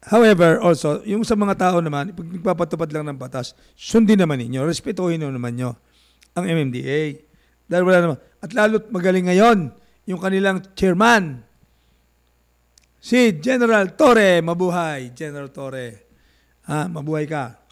However, also, yung sa mga tao naman, pag nagpapatupad lang ng batas, sundin naman ninyo, respetuhin naman nyo ang MMDA. Dahil wala naman. At lalo't magaling ngayon, yung kanilang chairman, si General Torre. Mabuhay, General Torre. Mabuhay ka.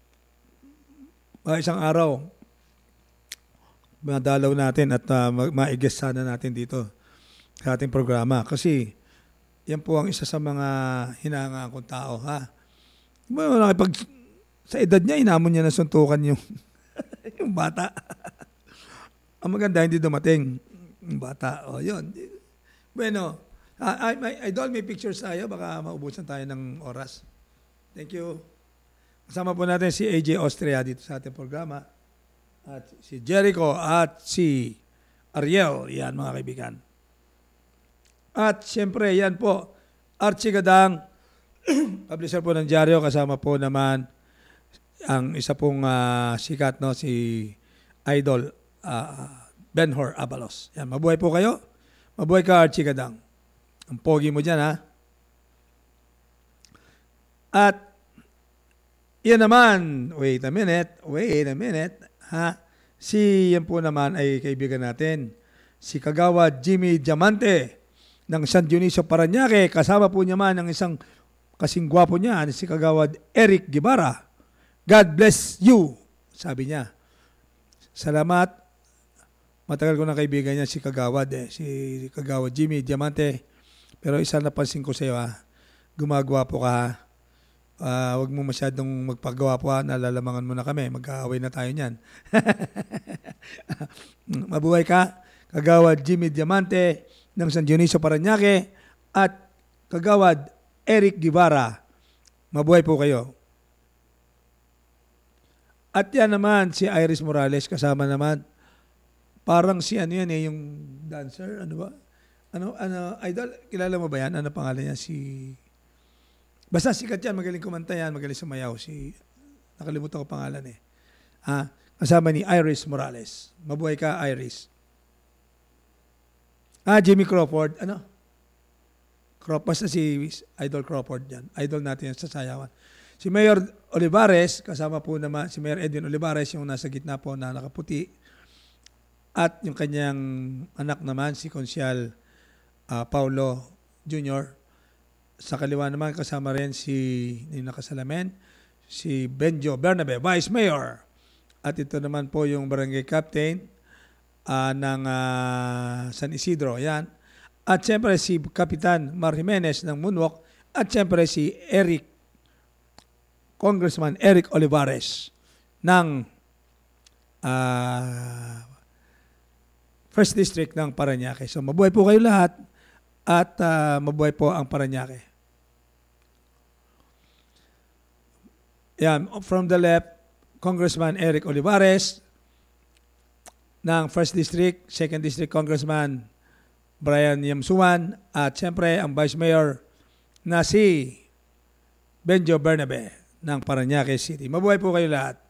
Isang araw, madalaw natin at ma-guest sana natin dito sa ating programa. Kasi, yan po ang isa sa mga hinahangaan kong tao, ha? Pag sa edad niya, inamon niya na suntukan yung, yung bata. Ang maganda, hindi dumating yung bata. O, yun. Bueno, Idol, may pictures tayo. Baka maubusan tayo ng oras. Thank you. Kasama po natin si AJ Austria dito sa ating programa. At si Jericho at si Ariel. Yan, mga kaibigan. At siyempre, yan po, Archie Gadang, publisher po ng dyaryo, kasama po naman ang isa pong sikat, no, si Idol Benhur Abalos. Yan, mabuhay po kayo. Mabuhay ka, Archie Gadang. Ang pogi mo dyan, ha? At yan naman, wait a minute, ha? Yan po naman ay kaibigan natin, si Kagawad Jimmy Diamante, ng San Dionisio Parañaque. Kasama po niya man ang isang kasing gwapo niya, si Kagawad Eric Guevara. God bless you, sabi niya. Salamat. Matagal ko na kaibigan niya si Kagawad, si Kagawad Jimmy Diamante. Pero isa napansin ko sa iyo, gumagwapo ka. Huwag mo masyadong magpagwapo, nalalamangan mo na kami. Mag-aaway na tayo niyan. Mabuhay ka, Kagawad Jimmy Diamante ng San Dionisio Parañaque at Kagawad Eric Guevara. Mabuhay po kayo. At yan naman si Iris Morales, kasama naman. Parang si yung dancer, ano ba? Idol, kilala mo ba yan? Ano pangalan niya? Basta sikat yan, magaling kumanta yan, magaling sumayaw. Nakalimutan ko pangalan kasama ni Iris Morales. Mabuhay ka, Iris. Jimmy Crawford, basta si Idol Crawford yan. Idol natin yan sa sayawan. Si Mayor Olivares, kasama po naman, si Mayor Edwin Olivares, yung nasa gitna po na nakaputi. At yung kanyang anak naman, si Consial Paulo Jr. Sa kaliwa naman, kasama rin yung nakasalamin, si Benjo Bernabe, Vice Mayor. At ito naman po yung Barangay Captain ng San Isidro. Yan. At siyempre si Kapitan Mar Jimenez ng Moonwalk. At siyempre si Congressman Eric Olivares ng First District ng Parañaque. So mabuhay po kayo lahat at mabuhay po ang Parañaque. Yan. From the left, Congressman Eric Olivares. Ng First District, Second District Congressman Brian Yamsuan, at siyempre ang Vice Mayor na si Benjo Bernabe ng Parañaque City. Mabuhay po kayo lahat.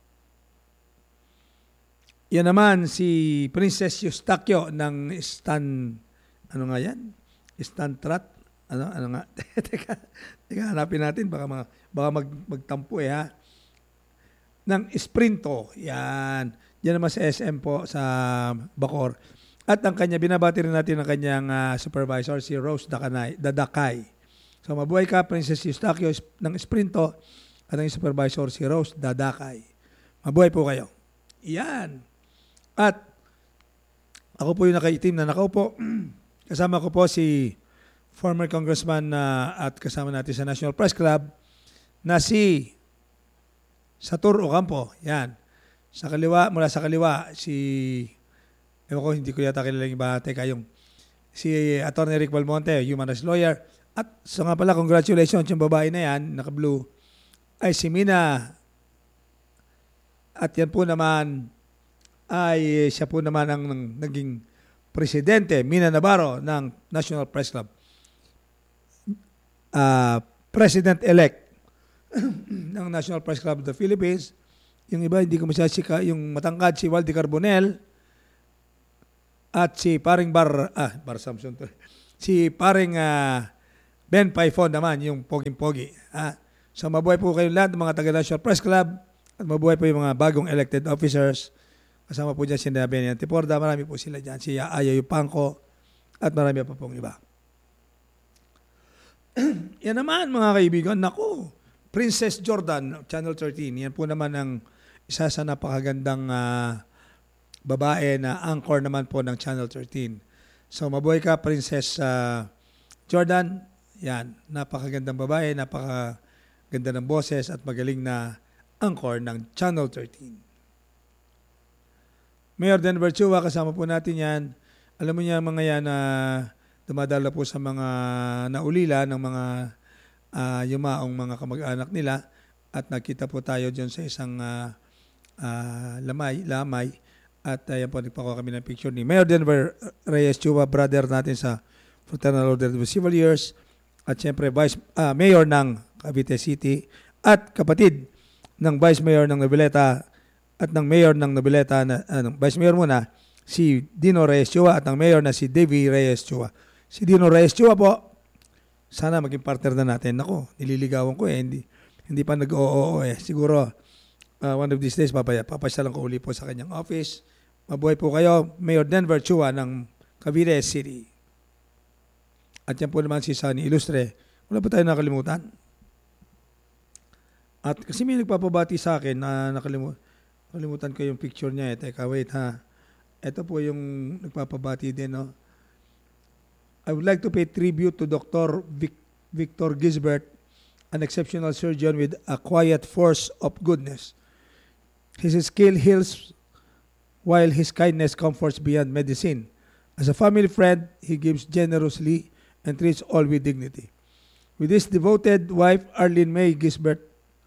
Yan naman si Princess Eustaquio ng ano nga yan? Stantrat? Ano nga? Teka, hanapin natin. Baka magtampo ng Sprinto. Yan. Yan naman sa SM po sa Bacoor. At ang kanya, binabati rin natin ang kanyang supervisor, si Rose Dadakay. So mabuhay ka, Princess Eustaquio ng Sprinto, at ang supervisor, si Rose Dadakay. Mabuhay po kayo. Yan. At ako po yung nakaitim na nakaupo. Kasama ko po si former congressman at kasama natin sa National Press Club na si Satur Ocampo. Yan. Mula sa kaliwa, hindi ko yata kilala yung iba, si Atty. Rick Balmonte, human rights lawyer. At nga pala, congratulations, yung babae na yan, naka-blue, ay si Mina. At yan po naman, siya po naman ang naging presidente, Mina Navarro, ng National Press Club. President-elect ng National Press Club of the Philippines. Yung iba, hindi ko masyasika, yung matangkad, si Waldy Carbonell, at si paring si paring Ben Paifon naman, yung poging-pogi. So mabuhay po kayo lahat ng mga taga-National Press Club at mabuhay po yung mga bagong elected officers. Kasama po dyan si Benny Antiporda, marami po sila dyan. Si Ayaw Pangko at marami pa pong iba. Yan naman mga kaibigan, naku, Princess Jordan, Channel 13. Yan po naman ang isa sa napakagandang babae na anchor naman po ng Channel 13. So mabuhay ka, Princess Jordan. Yan, napakagandang babae, napakaganda ng boses at magaling na anchor ng Channel 13. Mayor Denver Chua, kasama po natin yan. Alam mo niya mga yan na dumadala po sa mga naulila ng mga yumaong mga kamag-anak nila at nakita po tayo dyan sa isang lamay at yan po nagpakuha kami ng picture ni Mayor Denver Reyes Chua, brother natin sa Fraternal Order of Civilians at siyempre Mayor ng Cavite City at kapatid ng Vice Mayor ng Noveleta at ng Mayor ng Noveleta, Vice Mayor muna, si Dino Reyes Chua at ang Mayor na si Davy Reyes Chua. Si Dino Reyes Chua po, sana maging partner na natin. Ako, nililigawan ko hindi pa nag-oo Siguro, one of these days, papasyalan ko uli po sa kanyang office. Mabuhay po kayo, Mayor Denver Chua ng Cavite City. At yan po naman si Sunny Ilustre. Wala pa tayo nakalimutan. At kasi may nagpapabati sa akin na nakalimutan ko yung picture niya. Teka, wait ha. Ito po yung nagpapabati din, no? I would like to pay tribute to Dr. Victor Gisbert, an exceptional surgeon with a quiet force of goodness. His skill heals while his kindness comforts beyond medicine. As a family friend, he gives generously and treats all with dignity. With his devoted wife, Arlene Gisbert,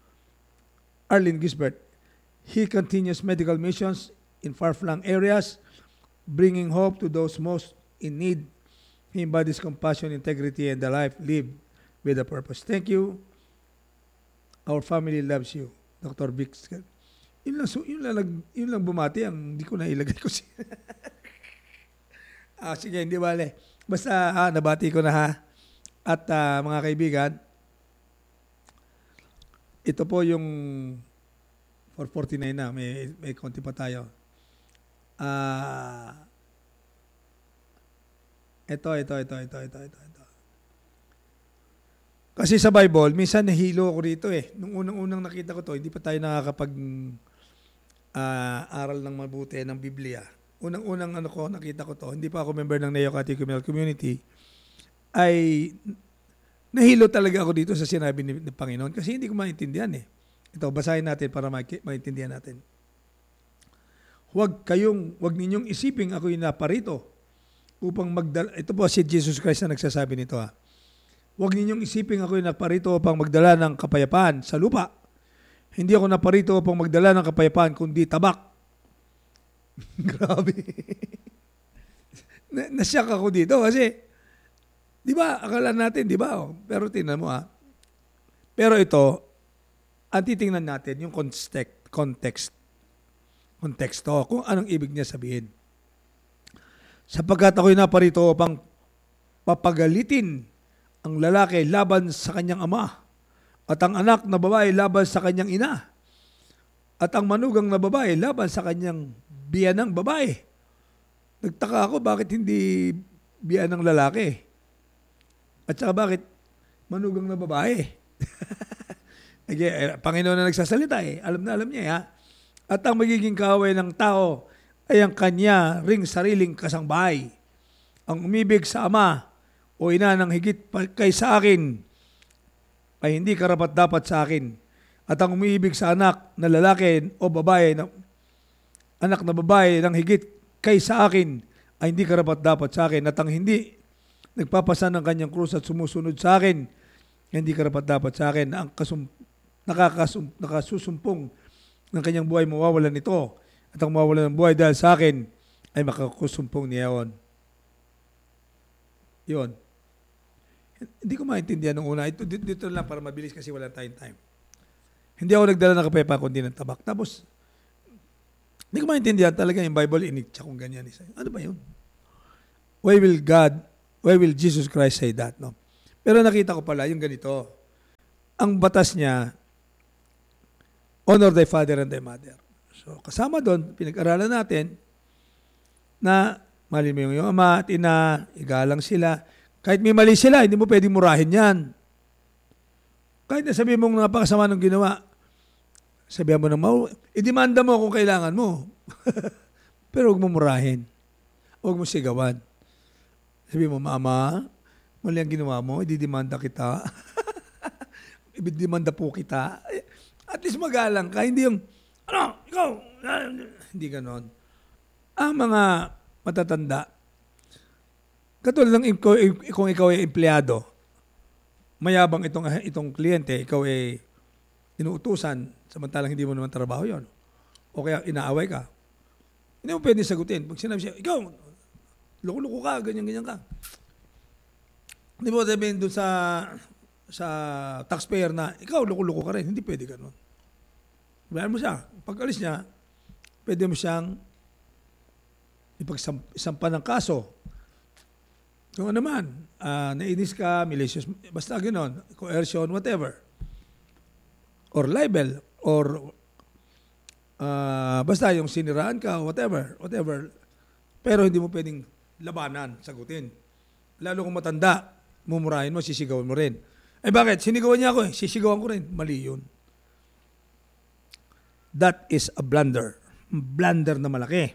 he continues medical missions in far-flung areas, bringing hope to those most in need. He embodies compassion, integrity, and the life lived with a purpose. Thank you. Our family loves you, Dr. Vic. Yun lang bumati, ang hindi ko na ilagay ko siya. Sige, hindi bale. Basta nabati ko na ha. At mga kaibigan, ito po yung 4:49 na, may konti pa tayo. Ito. Kasi sa Bible, minsan nahilo ako rito Nung unang nakita ko to, hindi pa tayo nakakapag aral ng mabuti ng Biblia. Unang nakita ko to, hindi pa ako member ng Neo Catechumenal Community, ay nahilo talaga ako dito sa sinabi ni Panginoon kasi hindi ko maintindihan Ito, basahin natin para maintindihan natin. Huwag ninyong isiping ako'y naparito upang magdala. Ito po si Jesus Christ na nagsasabi nito Huwag ninyong isiping ako'y naparito upang magdala ng kapayapaan sa lupa. Hindi ako naparito upang magdala ng kapayapaan kundi tabak. Grabe. Nasyak ako dito kasi, di ba, akala natin, di ba? Pero tingnan mo Pero ito, ang titingnan natin yung konteksto, kung anong ibig niya sabihin. Sapagkat ako'y naparito upang papagalitin ang lalaki laban sa kanyang ama at ang anak na babae laban sa kanyang ina at ang manugang na babae laban sa kanyang biyanang babae. Nagtaka ako bakit hindi biyanang lalaki at saka bakit manugang na babae. Panginoon na nagsasalita alam niya At ang magiging kaaway ng tao ay ang kanya ring sariling kasangbahay. Ang umibig sa ama o ina ng higit kaysa akin ay hindi karapat-dapat sa akin. At ang umibig sa anak na lalaki o babae, anak na babae ng higit kaysa akin ay hindi karapat-dapat sa akin. At ang hindi nagpapasan ng kanyang krus at sumusunod sa akin, hindi karapat-dapat sa akin. Ang nakasusumpong ng kanyang buhay mawawalan nito. At ang mawawalan ng buhay dahil sa akin ay makakusumpong niyaon. Yun. Hindi ko maintindihan nung una. Dito lang para mabilis kasi wala tayong time. Hindi ako nagdala ng kapayapaan kundi ng tabak. Tapos, hindi ko maintindihan talaga yung Bible initcha kung ganyan. Ano ba yun? Why will Jesus Christ say that? No? Pero nakita ko pala yung ganito. Ang batas niya, honor thy father and thy mother. So kasama doon, pinag-aralan natin na mali mo yung ama at ina, igalang sila. Kahit may mali sila, hindi mo pwedeng murahin yan. Kahit nasabi mong napakasama ng ginawa, sabihan mo ng idemanda mo kung kailangan mo. Pero huwag mo murahin. Huwag mo sigawan. Sabi mo, mama, mali ang ginawa mo, ididemanda kita. Ididemanda po kita. At least magalang ka. Hindi yung, ikaw, hindi ganon. Ang mga matatanda, katulad ng kung ikaw ay empleyado, mayabang itong kliyente, ikaw ay inuutusan, samantalang hindi mo naman trabaho yon. O kaya inaaway ka. Hindi mo pwede sagutin. Pag sinabi siya, ikaw, loko-loko ka, ganyan-ganyan ka. Hindi mo sabihin doon sa taxpayer na, ikaw, loko-loko ka rin. Hindi pwede ganun. Bayan mo siya. Pag alis niya, pwede mo siyang ipagsampa ng kaso. Kung ano naman, nainis ka, malicious, basta gano'n, coercion, whatever. Or libel, or basta yung siniraan ka, whatever. Pero hindi mo pwedeng labanan, sagutin. Lalo kung matanda, mumurahin mo, sisigawan mo rin. Eh bakit? Sinigawan niya ako sisigawan ko rin. Mali yun. That is a blunder. Blunder na malaki.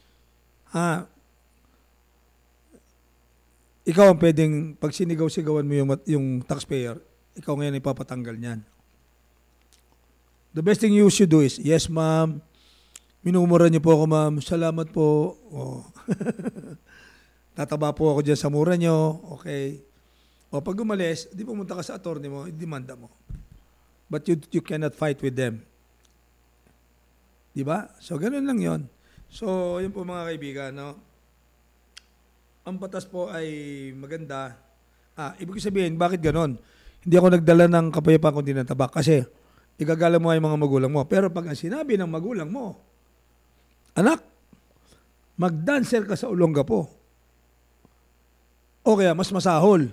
Ikaw ang pwedeng, pag sinigaw-sigawan mo yung taxpayer, ikaw ngayon ay papatanggal niyan. The best thing you should do is, yes ma'am, minumura niyo po ako ma'am, salamat po. Oh. Tataba po ako dyan sa mura niyo, okay. O pag umalis, di pumunta ka sa attorney mo, i-demanda mo. But you cannot fight with them. Di ba? So, ganun lang yon. So, yun po mga kaibigan, no? Ang batas po ay maganda. Ibig sabihin, bakit ganun? Hindi ako nagdala ng kapayapaan kundi ng tabak. Kasi, igagala mo ay mga magulang mo. Pero pag ang sinabi ng magulang mo, anak, mag-dancer ka sa Olongapo. O kaya, mas masahol,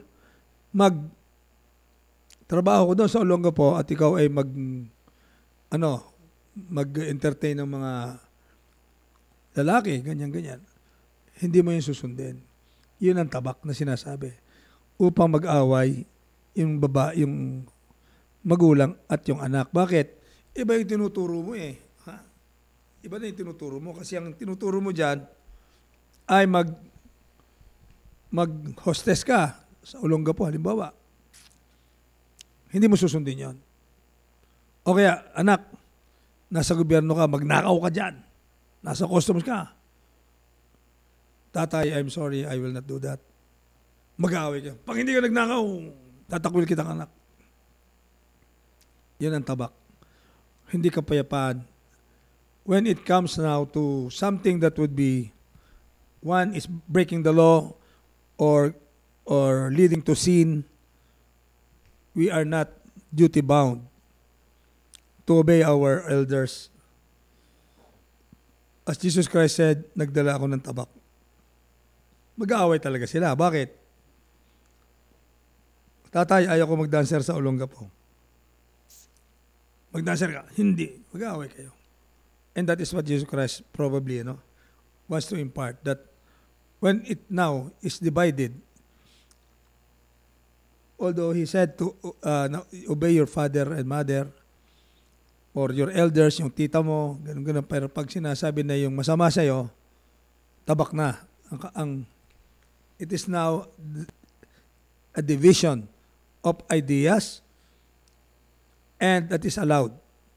trabaho ko doon sa Olongapo at ikaw ay mag-entertain ng mga lalaki, ganyan-ganyan. Hindi mo yun susundin. Yun ang tabak na sinasabi. Upang mag-away yung magulang at yung anak. Bakit? Iba yung tinuturo mo eh. Iba na yung tinuturo mo. Kasi ang tinuturo mo dyan ay mag-hostess ka sa Olongapo, halimbawa. Hindi mo susundin yon. O kaya, anak, nasa gobyerno ka, magnakaw ka dyan. Nasa customs ka. Tatay, I'm sorry, I will not do that. Mag-aaway ka. Pag hindi ka nagnakaw, tatakwil kita anak. Yan ang tabak. Hindi kapayapaan. When it comes now to something that would be, one is breaking the law or leading to sin, we are not duty-bound to obey our elders. As Jesus Christ said, nagdala ako ng tabak. Mag-aaway talaga sila. Bakit? Tatay, ayaw ko mag-dancer sa Olongapo. Mag-dancer ka? Hindi. Mag-aaway kayo. And that is what Jesus Christ probably wants to impart. That when it now is divided, although He said to obey your father and mother, or your elders, yung tita mo, ganun-ganun. Pero pag sinasabi na yung masama sa'yo, tabak na. It is now a division of ideas, and that is allowed.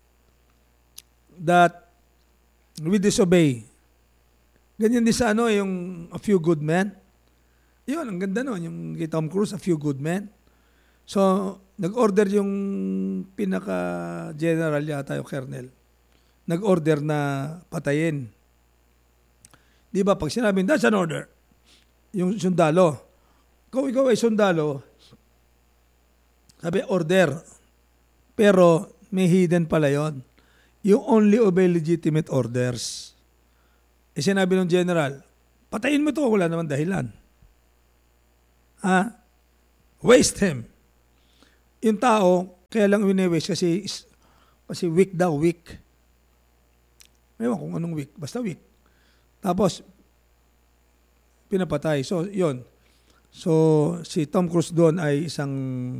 That we disobey. Ganyan din sa yung A Few Good Men. Yun, ang ganda nun, yung kay Tom Cruise, A Few Good Men. So, nag-order yung pinaka-general yata, yung colonel. Nag-order na patayin. Di ba, pag sinabing, that's an order, yung sundalo, ikaw ay sundalo, sabi, order. Pero, may hidden pala yon. You only obey legitimate orders. Sinabi ng general, patayin mo to, wala naman dahilan. waste him. Yung tao, kaya lang wini-waste kasi weak daw, weak. Ewan kung anong weak, basta weak. Tapos, pinapatay. So, yun. So, si Tom Cruise doon ay isang,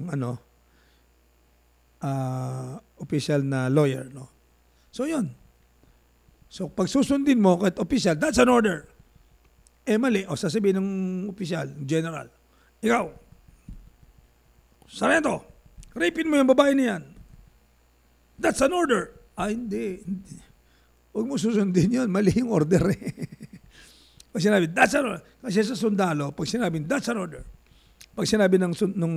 official na lawyer, no? So, yun. So, pag susundin mo kahit official, that's an order. Mali. O, sasabihin ng official, general, ikaw, Sarento, rapin mo yung babae niyan. That's an order. Hindi. Huwag mo susundin yun. Mali yung order eh. Pag sinabi, that's an order. Kasi sa sundalo, pag sinabi, that's an order. Pag sinabi ng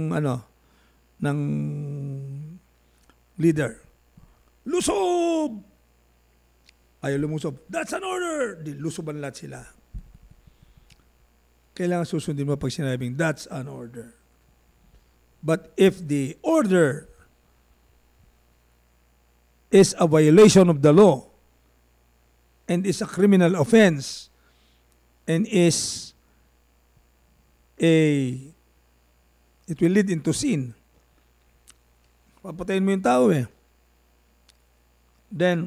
leader, lusob! Ayaw lumusob. That's an order! Di, lusoban lahat sila. Kailangan susundin mo pag sinabing, that's an order. But if the order is a violation of the law and is a criminal offense and it will lead into sin. Papatayin mo yung tao eh. Then,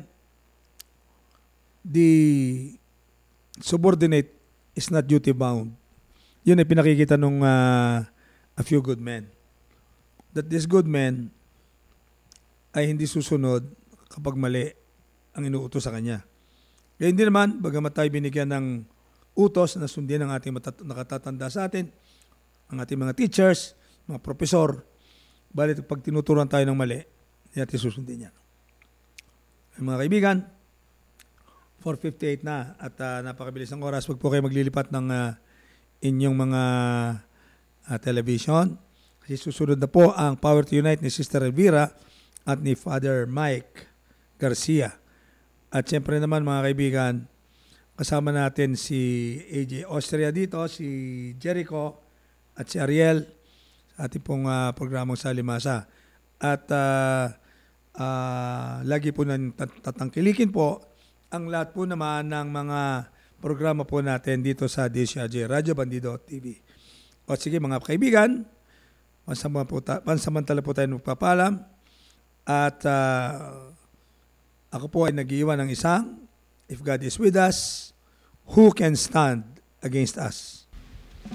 the subordinate is not duty bound. Yun ay pinakikita nung A Few Good Men. That this good man ay hindi susunod kapag mali ang inuutos sa kanya. Kaya hindi naman, bagamat tayo binigyan ng utos na sundin ang ating nakatatanda sa atin, ang ating mga teachers, mga profesor, balit pag tinuturuan tayo ng mali, hindi natin susundin yan. Mga kaibigan, 4:58 na at napakabilis ng oras. Huwag po kayo maglilipat ng inyong mga television. Kasi susunod na po ang Power to Unite ni Sister Elvira at ni Father Mike Garcia. At siyempre naman mga kaibigan, kasama natin si AJ Austria dito, si Jericho at si Ariel sa ating pong programang Salimasa. At lagi po nang tatangkilikin po ang lahat po naman ng mga programa po natin dito sa DCRJ, Radyo Bandido TV. O sige mga kaibigan, pansamantala po tayo magpapalam at ako po ay nag-iwan ng isang, if God is with us, who can stand against us?